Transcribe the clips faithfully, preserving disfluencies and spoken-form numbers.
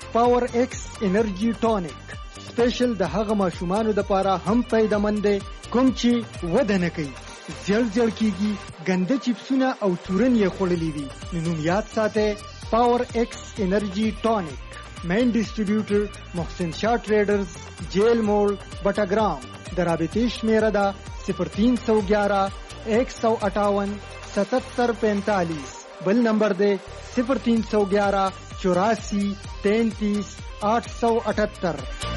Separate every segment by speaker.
Speaker 1: پاور ایکس انرژي ټونیک سپیشل د هغه ماشومانو د پاره هم پیدامند دی کوم چې وده نه کوي، زیړ زیړ کیږي، ګنده چپسونه او تورن یې خوړلې دي. نوم یاد ساته پاور ایکس انرژي ټونیک. مین ډیسټریبیوټر محسن شاه ټریډرز، جیل موړ، بټاګرام. د رابطې شمیره ده صفر تین سو گیارہ ایک سو اٹھاون ستتر پینتالیس. بل نمبر دے صفر تین سو گیارہ چوراسی تینتیس آٹھ سو اٹھتر.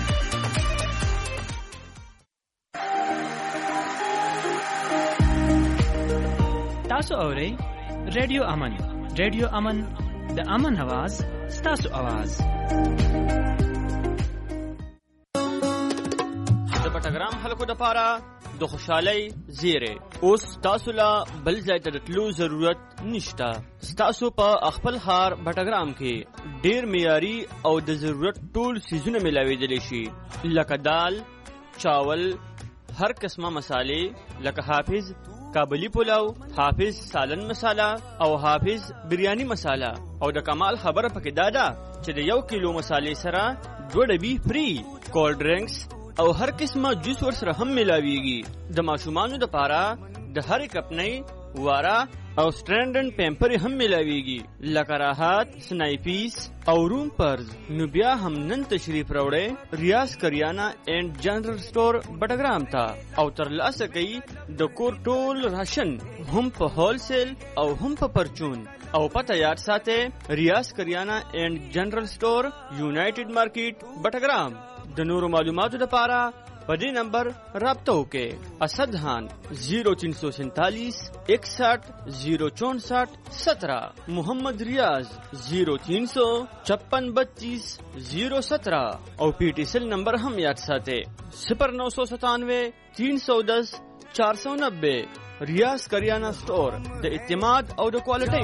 Speaker 2: تاسو اورئ ریډیو امن. ریډیو امن د امن आवाज ستاسو आवाज.
Speaker 3: د پټګرام خلکو د پاره د خوشحالۍ زیره اوس تاسو لا بل ځای ته تلو ضرورت نشته. تاسو په خپل ښار پټګرام کې ډیر معیاري او د ضرورت ټول سیزونه ملاویدلی شي، لکه دال، چاول، هر قسمه مسالې لکه حافظ کابلی پلاو، حافظ سالن مساله او حافظ بریانی مساله. او د کمال خبره پکې دا ده چې د یو کیلو مسالې سره دوه ډبي فری کولډ ډرینکس او هر قسمه جوس ور سره هم ملاویږي. د ماشومانو د پاره د هر کپنۍ واره او سټرینډن پیمپر هم ملاویږي، لکه راحت، سنایپیس او روم پرز. نو بیا هم نن تشریف راوړئ ریاض کریانا اینڈ جنرل سٹور بټګرام ته او ترلاسه کوي د کور ټول راشن هم په هول سیل او هم په پرچون. او پته یاد ساته ریاض کریانا اینڈ جنرل سٹور یونائټډ مارکیټ بټګرام. د نورو معلوماتو لپاره په دې نمبر رابطه وکړئ. اسد خان زیرو تین سو سینتالیس اکسٹھ زیرو چونسٹھ سترہ، محمد ریاض زیرو تین سو چھپن بتیس زیرو سترہ. او پی ٹی سیل نمبر هم یاد ساته صفر نو سو ستانوے تین سو دس چار سو نبے. ریاض کریانہ سٹور د اعتماد او د کوالټي